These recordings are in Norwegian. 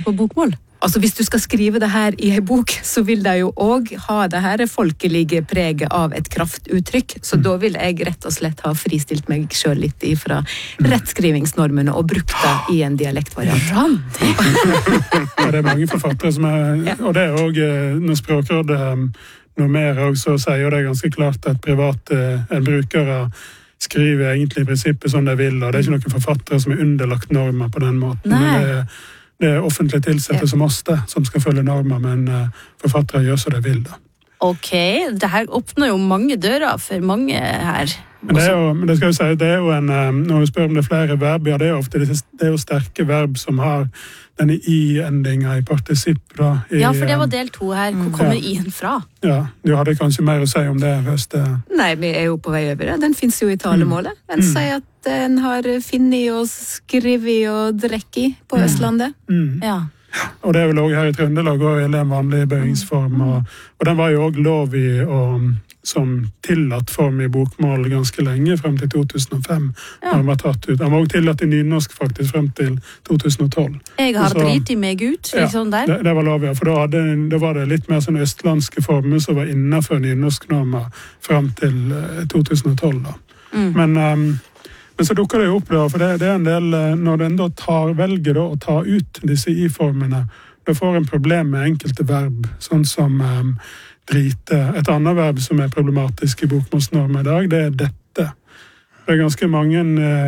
på bokmål? Altså, hvis du skal skrive det her i en bok, så vil det jo også ha det her folkelige preget av et kraftuttrykk. Så da vil jeg rett og slett ha fristilt meg selv litt ifra rettskrivingsnormene og brukt det i en dialektvariant. Det mange forfattere som og det også, når Språkrådet normerer også, så sier det ganske klart at en brukere skriver egentlig i prinsippet som de vil, og det ikke noen forfattere som underlagt normer på den måten. Men det offentlige tilsette som oss som skal følge normer, men forfattere gjør så de vil da. Ok, det her åpner jo mange dører for mange her. Men det skal jeg si, det jo når du spør om det flere verb, ja, det jo sterke verb som har denne i-endingen i partisipp. Ja, for det var del 2 her. Hvor kommer i-en fra? Ja, du hadde kanskje mer å si om det. Nei, vi jo på vei over det. Den finnes jo i talemålet. Den sier at den har finnet og skrevet og drekket på Østlandet. Ja. Og det vel også her i Trøndelag og en vanlig bøyingsform. Og den var jo også lov i som tillatt form i bokmål ganske lenge, frem til 2005. Når den var tatt ut. Den var også tillatt i nynorsk faktisk frem til 2012. Jeg har drit i meg ut, liksom der. Det var lov, ja. For da var det litt mer sånn østlandske former som var innenfor nynorsknormer frem til 2012 da. Men så dukker det jo opp da, for det en del, når den da velger å ta ut disse i-formene, da får en problem med enkelte verb, sånn som drite. Et annet verb som problematisk i bokmålsnormen i dag, det dette. Det ganske mange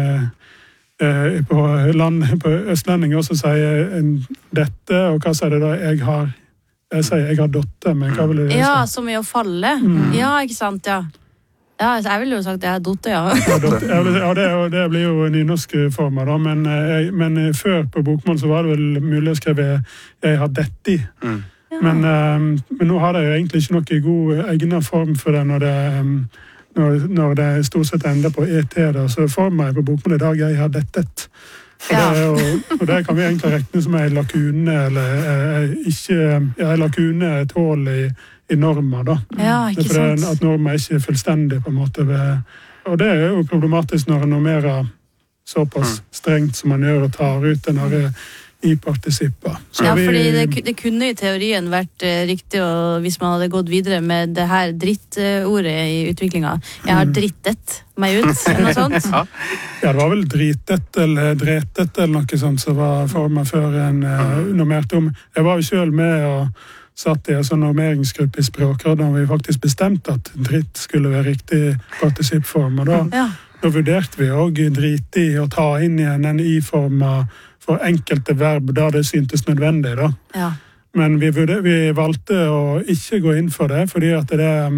på østlendinger som sier dette, og hva sier det da? Jeg sier jeg har dotter, men hva vil det si? Ja, som i å falle. Ja, ikke sant, ja. Ja, jeg ville jo sagt jeg har dotter, ja. Ja, det blir jo nynorske former da, men før på bokmål så var det vel mulig å skrive jeg har dette i. Men nå har det jo egentlig ikke noe god egnet form for det når det stort sett ender på et da, så former jeg på bokmål i dag jeg har dettet. Og det kan vi egentlig rekne som en lakune, eller en lakune et hål i normer da. Ja, ikke sant. At normer ikke fullstendig på en måte. Og det jo problematisk når en normerer såpass strengt som man gjør og tar ut den her i partisipper. Ja, fordi det kunne i teorien vært riktig hvis man hadde gått videre med det her drittordet i utviklingen. Jeg har drittet meg ut, eller noe sånt. Ja, det var vel dritet eller dretet eller noe sånt som var formet før en normert om. Jeg var jo selv med og satt i en sånn normeringsgruppe i Språkrådet da vi faktisk bestemte at dritt skulle være riktig partisippform. Og da vurderte vi også drit i å ta inn igjen en i-form for enkelte verb da det syntes nødvendig da. Ja. Men vi valgte å ikke gå inn for det, fordi at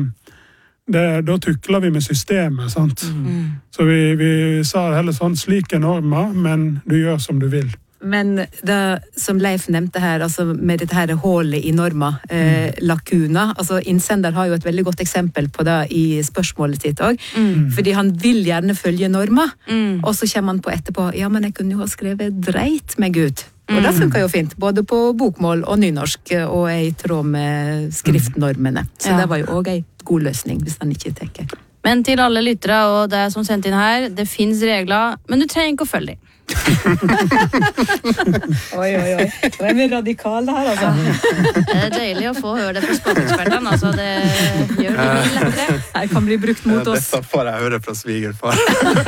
da tukler vi med systemet, sant? Så vi sa heller sånn, slik normer, men du gjør som du vil. Men det som Leif nevnte her, altså med dette her hålet i norma, lakuna, altså innsender har jo et veldig godt eksempel på det i spørsmålet sitt også, fordi han vil gjerne følge norma, og så kommer han på etterpå, ja, men jeg kunne jo ha skrevet dreit meg ut. Og det funker jo fint, både på bokmål og nynorsk, og i tråd med skriftnormene. Så det var jo også en god løsning, hvis han ikke tenker. Men til alle lyttere og det som sendt inn her, det finnes regler, men du trenger ikke å følge dem. Oi. Det er mer radikal det her, altså. Det deilig å få høre det fra språkekspertene, altså. Det gjør det mye lettere. Det kan bli brukt mot oss. Dette får jeg høre fra svigerfar.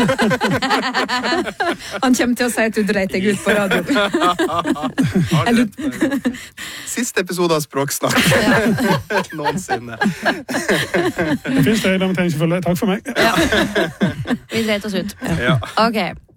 Han kommer til å si at du dreit deg ut på radio. Siste episode av Språksnakk. Nånsinne. Det finnes det, de trenger ikke følge. Takk for meg. Vi dreit oss ut. Ja. Ok.